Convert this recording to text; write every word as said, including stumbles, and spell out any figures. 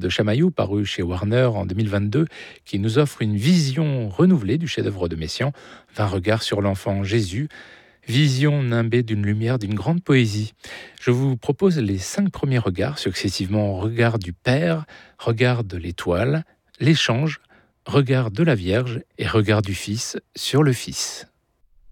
de Chamaillou, paru chez Warner en deux mille vingt-deux, qui nous offre une vision renouvelée du chef-d'œuvre de Messiaen, vingt regards sur l'enfant Jésus, vision nimbée d'une lumière, d'une grande poésie. Je vous propose les cinq premiers regards, successivement regard du Père, regard de l'Étoile, l'échange, regard de la Vierge et regard du Fils sur le Fils.